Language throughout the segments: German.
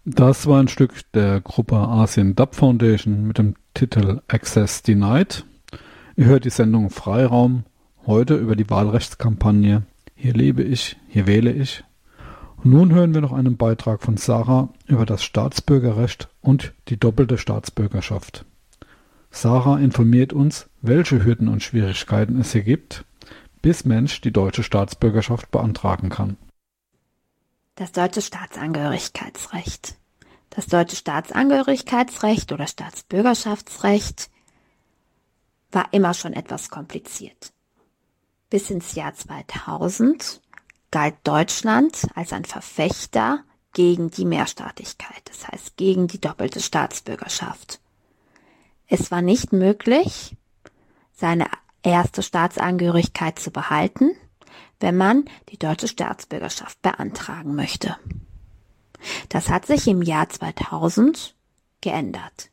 Das war ein Stück der Gruppe Asien Dub Foundation mit dem Titel Access Denied. Ihr hört die Sendung Freiraum, heute über die Wahlrechtskampagne Hier lebe ich, hier wähle ich. Und nun hören wir noch einen Beitrag von Sarah über das Staatsbürgerrecht und die doppelte Staatsbürgerschaft. Sarah informiert uns, welche Hürden und Schwierigkeiten es hier gibt, bis Mensch die deutsche Staatsbürgerschaft beantragen kann. Das deutsche Staatsangehörigkeitsrecht. Das deutsche Staatsangehörigkeitsrecht oder Staatsbürgerschaftsrecht war immer schon etwas kompliziert. Bis ins Jahr 2000 galt Deutschland als ein Verfechter gegen die Mehrstaatlichkeit, das heißt gegen die doppelte Staatsbürgerschaft. Es war nicht möglich, seine erste Staatsangehörigkeit zu behalten, wenn man die deutsche Staatsbürgerschaft beantragen möchte. Das hat sich im Jahr 2000 geändert.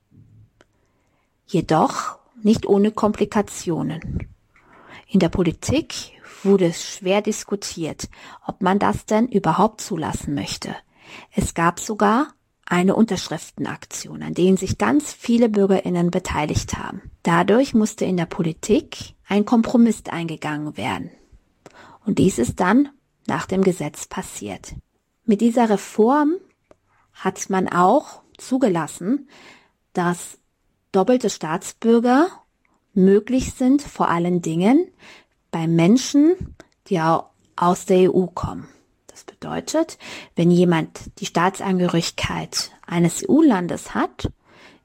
Jedoch nicht ohne Komplikationen. In der Politik wurde es schwer diskutiert, ob man das denn überhaupt zulassen möchte. Es gab sogar eine Unterschriftenaktion, an denen sich ganz viele BürgerInnen beteiligt haben. Dadurch musste in der Politik ein Kompromiss eingegangen werden. Und dies ist dann nach dem Gesetz passiert. Mit dieser Reform hat man auch zugelassen, dass doppelte Staatsbürger möglich sind, vor allen Dingen bei Menschen, die aus der EU kommen. Das bedeutet, wenn jemand die Staatsangehörigkeit eines EU-Landes hat